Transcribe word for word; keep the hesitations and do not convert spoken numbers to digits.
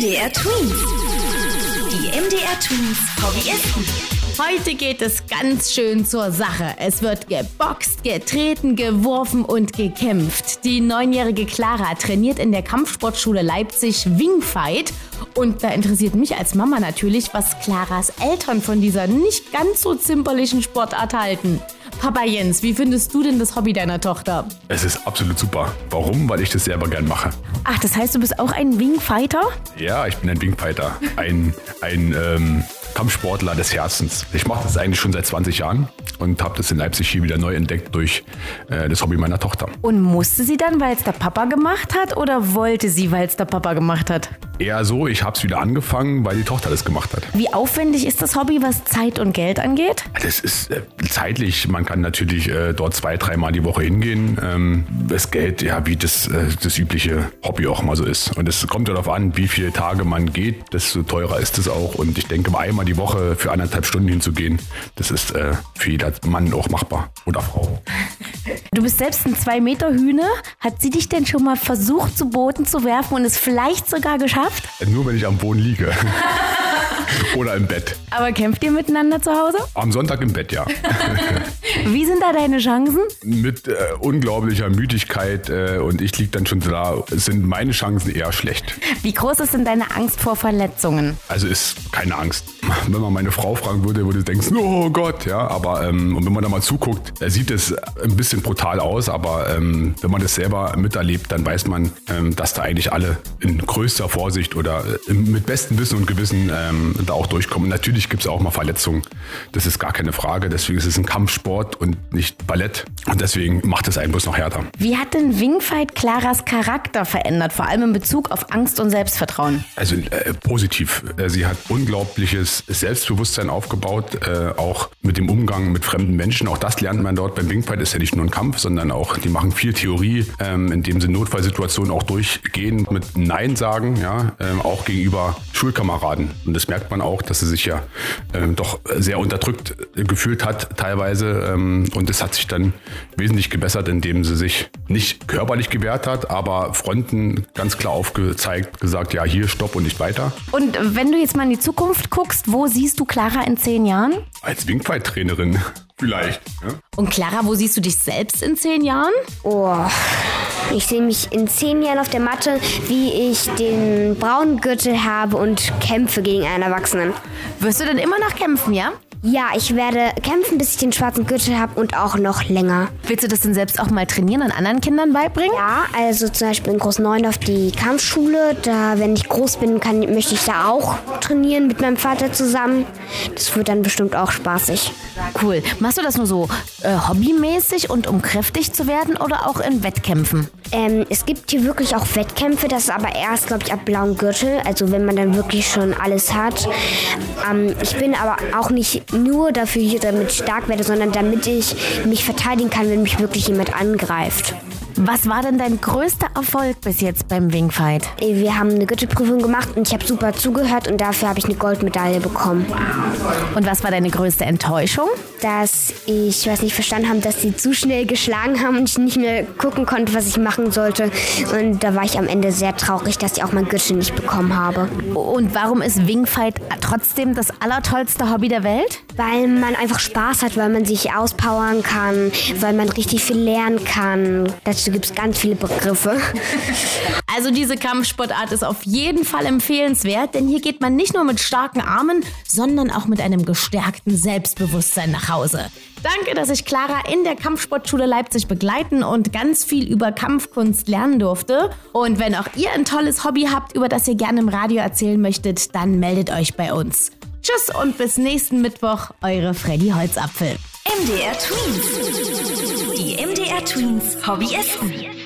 D R Twins. Die M D R Twins Hobbyisten. Heute geht es ganz schön zur Sache. Es wird geboxt, getreten, geworfen und gekämpft. Die neunjährige Clara trainiert in der Kampfsportschule Leipzig Wingfight. Und da interessiert mich als Mama natürlich, was Claras Eltern von dieser nicht ganz so zimperlichen Sportart halten. Papa Jens, wie findest du denn das Hobby deiner Tochter? Es ist absolut super. Warum? Weil ich das selber gern mache. Ach, das heißt, du bist auch ein Wingfighter? Ja, ich bin ein Wingfighter. Ein, ein ähm, Kampfsportler des Herzens. Ich mache das eigentlich schon seit zwanzig Jahren und habe das in Leipzig hier wieder neu entdeckt durch äh, das Hobby meiner Tochter. Und musste sie dann, weil es der Papa gemacht hat, oder wollte sie, weil es der Papa gemacht hat? Eher so, ich habe es wieder angefangen, weil die Tochter das gemacht hat. Wie aufwendig ist das Hobby, was Zeit und Geld angeht? Das ist äh, zeitlich, man kann natürlich äh, dort zwei, dreimal die Woche hingehen. Ähm, das Geld, ja, wie das, äh, das übliche Hobby auch mal so ist. Und es kommt darauf an, wie viele Tage man geht, desto teurer ist es auch. Und ich denke, einmal die Woche für anderthalb Stunden hinzugehen, das ist äh, für jeder Mann auch machbar oder Frau. Du bist selbst ein zwei Meter Hühner. Hat sie dich denn schon mal versucht, zu Boden zu werfen und es vielleicht sogar geschafft? Nur wenn ich am Boden liege. Oder im Bett. Aber kämpft ihr miteinander zu Hause? Am Sonntag im Bett, ja. Wie sind da deine Chancen? Mit äh, unglaublicher Müdigkeit äh, und ich liege dann schon da, sind meine Chancen eher schlecht. Wie groß ist denn deine Angst vor Verletzungen? Also ist keine Angst. Wenn man meine Frau fragen würde, würde sie denken, oh Gott, ja. Aber ähm, und wenn man da mal zuguckt, da sieht es ein bisschen brutal aus, aber ähm, wenn man das selber miterlebt, dann weiß man, ähm, dass da eigentlich alle in größter Vorsicht oder äh, mit bestem Wissen und Gewissen ähm, da auch durchkommen. Natürlich gibt es auch mal Verletzungen, das ist gar keine Frage. Deswegen ist es ein Kampfsport und nicht Ballett und deswegen macht es einen bloß noch härter. Wie hat denn Wingfight Claras Charakter verändert, vor allem in Bezug auf Angst und Selbstvertrauen? Also äh, positiv. Sie hat unglaubliches Selbstbewusstsein aufgebaut, äh, auch mit dem Umgang mit fremden Menschen. Auch das lernt man dort beim Wingfight. Ist ja nicht nur ein Kampf, sondern auch, die machen viel Theorie, ähm, indem sie Notfallsituationen auch durchgehen, mit Nein sagen, ja, ähm, auch gegenüber Schulkameraden. Und das merkt man auch, dass sie sich ja ähm, doch sehr unterdrückt gefühlt hat teilweise. Ähm, und es hat sich dann wesentlich gebessert, indem sie sich nicht körperlich gewehrt hat, aber Fronten ganz klar aufgezeigt, gesagt, ja, hier, stopp und nicht weiter. Und wenn du jetzt mal in die Zukunft guckst, wo siehst du Clara in zehn Jahren? Als Wingfight-Trainerin vielleicht. Ja? Und Clara, wo siehst du dich selbst in zehn Jahren? Oh, ich sehe mich in zehn Jahren auf der Matte, wie ich den braunen Gürtel habe und kämpfe gegen einen Erwachsenen. Wirst du denn immer noch kämpfen, ja? Ja, ich werde kämpfen, bis ich den schwarzen Gürtel habe und auch noch länger. Willst du das denn selbst auch mal trainieren und anderen Kindern beibringen? Ja, also zum Beispiel in Großneuendorf die Kampfschule. Da, wenn ich groß bin, kann, möchte ich da auch trainieren mit meinem Vater zusammen. Das wird dann bestimmt auch spaßig. Cool. Machst du das nur so äh, hobbymäßig und um kräftig zu werden oder auch in Wettkämpfen? Ähm, es gibt hier wirklich auch Wettkämpfe, das ist aber erst, glaube ich, ab blauem Gürtel, also wenn man dann wirklich schon alles hat. Ähm, ich bin aber auch nicht nur dafür hier, damit ich stark werde, sondern damit ich mich verteidigen kann, wenn mich wirklich jemand angreift. Was war denn dein größter Erfolg bis jetzt beim Wingfight? Wir haben eine Gürtelprüfung gemacht und ich habe super zugehört und dafür habe ich eine Goldmedaille bekommen. Und was war deine größte Enttäuschung? Dass ich, weiß nicht, verstanden habe, dass sie zu schnell geschlagen haben und ich nicht mehr gucken konnte, was ich machen sollte. Und da war ich am Ende sehr traurig, dass ich auch mein Gürtel nicht bekommen habe. Und warum ist Wingfight trotzdem das allertollste Hobby der Welt? Weil man einfach Spaß hat, weil man sich auspowern kann, weil man richtig viel lernen kann. Dazu gibt es ganz viele Begriffe. Also diese Kampfsportart ist auf jeden Fall empfehlenswert, denn hier geht man nicht nur mit starken Armen, sondern auch mit einem gestärkten Selbstbewusstsein nach Hause. Danke, dass ich Clara in der Kampfsportschule Leipzig begleiten und ganz viel über Kampfkunst lernen durfte. Und wenn auch ihr ein tolles Hobby habt, über das ihr gerne im Radio erzählen möchtet, dann meldet euch bei uns. Tschüss und bis nächsten Mittwoch, eure Freddy Holzapfel. M D R Twins. Die M D R Twins Hobbyisten.